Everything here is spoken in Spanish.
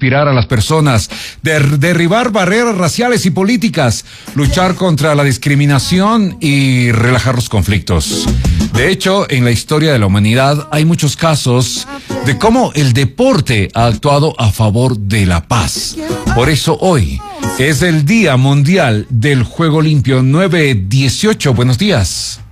inspirar a las personas, derribar barreras raciales y políticas, luchar contra la discriminación y relajar los conflictos. De hecho, en la historia de la humanidad hay muchos casos de cómo el deporte ha actuado a favor de la paz. Por eso hoy es el Día Mundial del Juego Limpio 9/18. Buenos días.